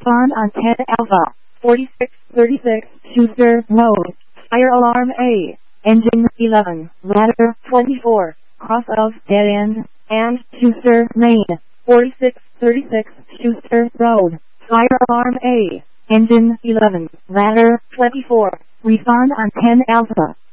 Respond on 10 Alpha. 4636 Schuster Road. Fire alarm A. Engine 11. Ladder 24. Cross of dead end. And Schuster, Maine. 4636 Schuster Road. Fire alarm A. Engine 11. Ladder 24. Respond on 10 Alpha.